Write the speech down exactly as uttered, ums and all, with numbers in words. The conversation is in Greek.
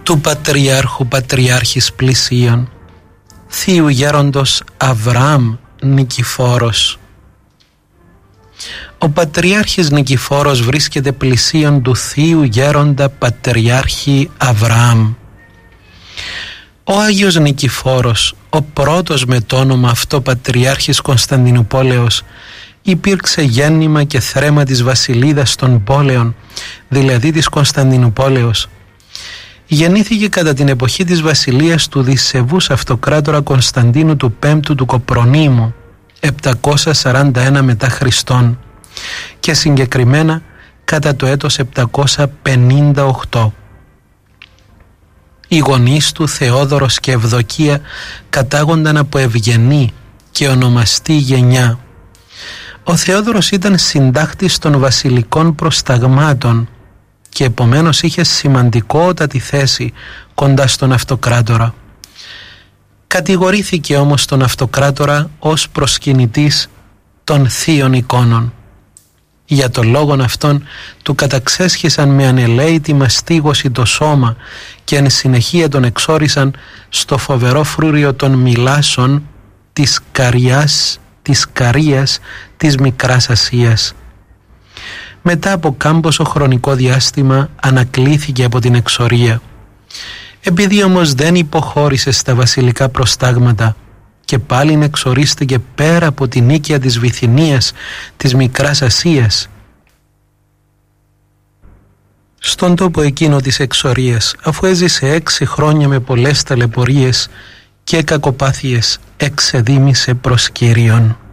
του Πατριάρχου Πατριάρχης Πλησίων, Θείου Γέροντος Αβραάμ Νικηφόρος. Ο Πατριάρχης Νικηφόρος βρίσκεται πλησίον του Θείου Γέροντα Πατριάρχη Αβραάμ. Ο Άγιος Νικηφόρος, ο πρώτος με το όνομα αυτό Πατριάρχης Κωνσταντινουπόλεως, υπήρξε γέννημα και θρέμα της βασιλίδας των πόλεων, δηλαδή της Κωνσταντινουπόλεως. Γεννήθηκε κατά την εποχή της βασιλείας του Δισεβούς Αυτοκράτορα Κωνσταντίνου του Πέμπτου του Κοπρονήμου, επτακόσια σαράντα ένα μετά Χριστόν, και συγκεκριμένα κατά το έτος επτακόσια πενήντα οκτώ. Οι γονείς του, Θεόδωρος και Ευδοκία, κατάγονταν από ευγενή και ονομαστή γενιά. Ο Θεόδωρος ήταν συντάκτης των βασιλικών προσταγμάτων και επομένως είχε σημαντικότατη θέση κοντά στον Αυτοκράτορα. Κατηγορήθηκε όμως τον Αυτοκράτορα ως προσκυνητής των θείων εικόνων. Για τον λόγον αυτόν του καταξέσχισαν με ανελαίτη μαστίγωση το σώμα και εν συνεχεία τον εξόρισαν στο φοβερό φρούριο των Μιλάσων της Καριάς, της Καρίας της Μικράς Ασίας. Μετά από κάμποσο χρονικό διάστημα ανακλήθηκε από την εξορία. Επειδή όμως δεν υποχώρησε στα βασιλικά προστάγματα και πάλιν εξορίστηκε πέρα από την οίκια της Βυθινίας της Μικράς Ασίας, στον τόπο εκείνο της εξορίας, αφού έζησε έξι χρόνια με πολλές ταλαιπωρίες και κακοπάθειες, εξεδήμησε προς Κύριον.